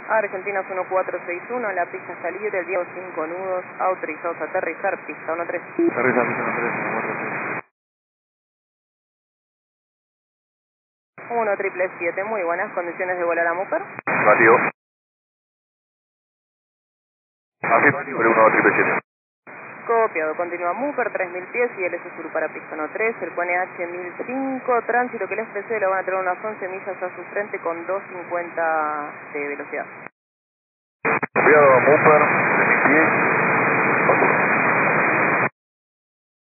Argentinas 1461, la pista está libre, el viento 5 nudos, autorizados a aterrizar, pista 13. Aterriza, pista 13, 1777, muy buenas condiciones de volar a Mooper. Valió. Aquí, pero 1777. Copiado, continúa Mooper, 3000 pies y LS Sur para pista 13, el QNH 1005, tránsito que les precede lo van a tener unas 11 millas a su frente con 250 de velocidad. Copiado, Mooper, 3000 pies.